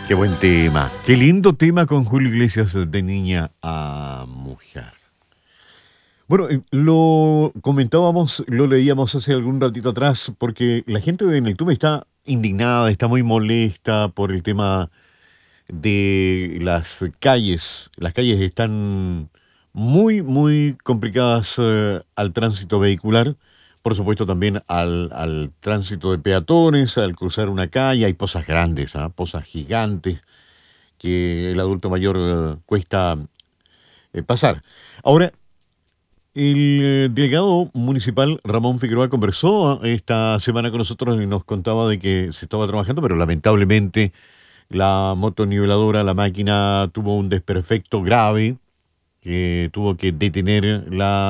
Qué buen tema. Qué lindo tema con Julio Iglesias de Niña a Mujer. Bueno, lo comentábamos, lo leíamos hace algún ratito atrás, porque la gente de Neltume está indignada, está muy molesta por el tema de las calles. Las calles están muy complicadas al tránsito vehicular, por supuesto también al tránsito de peatones, al cruzar una calle. Hay pozas grandes, pozas gigantes que el adulto mayor cuesta pasar. Ahora, el delegado municipal Ramón Figueroa conversó esta semana con nosotros y nos contaba de que se estaba trabajando, pero lamentablemente la motoniveladora, la máquina, tuvo un desperfecto grave que tuvo que detener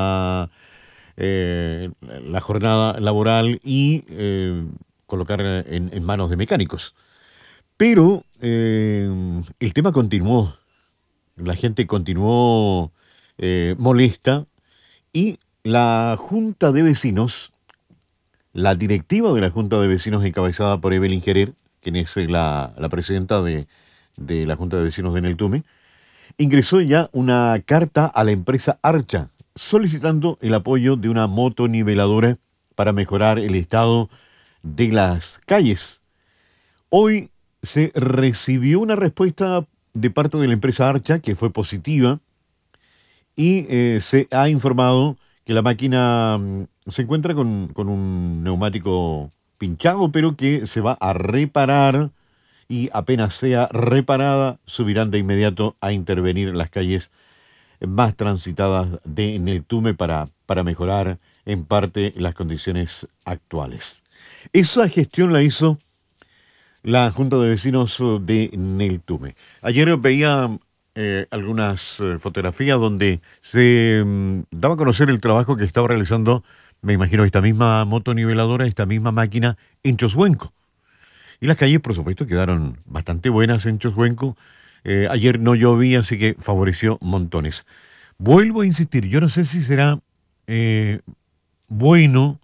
la jornada laboral y colocar en manos de mecánicos. Pero el tema continuó, la gente continuó molesta y la Junta de Vecinos, la directiva de la Junta de Vecinos encabezada por Evelyn Gerer, quien es la presidenta de la Junta de Vecinos de Neltume, ingresó ya una carta a la empresa Archa solicitando el apoyo de una motoniveladora para mejorar el estado de las calles. Hoy se recibió una respuesta de parte de la empresa Archa que fue positiva y se ha informado que la máquina se encuentra con un neumático pinchado, pero que se va a reparar y apenas sea reparada subirán de inmediato a intervenir en las calles más transitadas de Neltume para mejorar en parte las condiciones actuales. Esa gestión la hizo la Junta de Vecinos de Neltume. Ayer veía algunas fotografías donde se daba a conocer el trabajo que estaba realizando, me imagino, esta misma motoniveladora, esta misma máquina en Choshuenco. Y las calles, por supuesto, quedaron bastante buenas en Choshuenco. Ayer no llovía, así que favoreció montones. Vuelvo a insistir, yo no sé si será bueno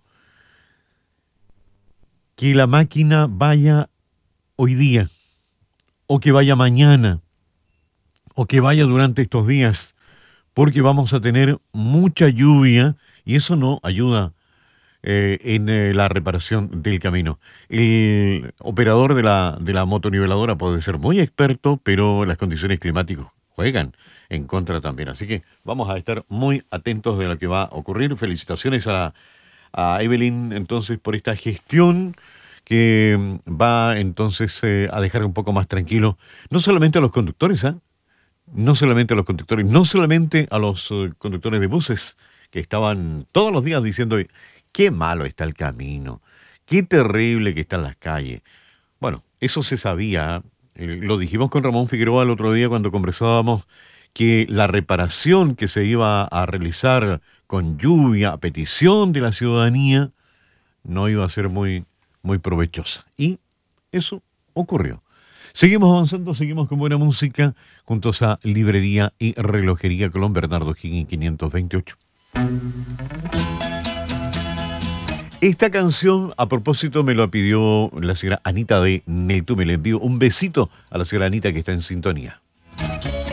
que la máquina vaya hoy día, o que vaya mañana, o que vaya durante estos días, porque vamos a tener mucha lluvia y eso no ayuda en la reparación del camino. El operador de la motoniveladora puede ser muy experto, pero las condiciones climáticas juegan en contra también. Así que vamos a estar muy atentos de lo que va a ocurrir. Felicitaciones a Evelyn entonces por esta gestión que va entonces a dejar un poco más tranquilo, no solamente a los conductores, no solamente a los conductores, no solamente a los conductores de buses que estaban todos los días diciendo qué malo está el camino, qué terrible que están las calles. Bueno, eso se sabía, lo dijimos con Ramón Figueroa el otro día cuando conversábamos que la reparación que se iba a realizar con lluvia a petición de la ciudadanía no iba a ser muy provechosa. Y eso ocurrió. Seguimos avanzando, seguimos con buena música, juntos a Librería y Relojería Colón, Bernardo Higgins 528. Esta canción, a propósito, me lo pidió la señora Anita de Neltume. Le envío un besito a la señora Anita que está en sintonía.